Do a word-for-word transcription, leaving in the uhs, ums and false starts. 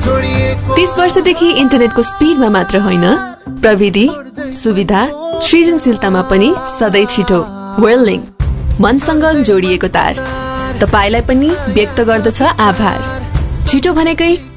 तीस वर्षदेखि इन्टरनेटको स्पिडमा मात्र होइन, प्रविधि, सुविधा, सृजनशीलतामा पनि सधैँ छिटो। वर्ल्डलिंक, मनसँग जोडिएको तार। तपाईलाई पनि व्यक्त गर्दछ आभार। छिटो भनेकै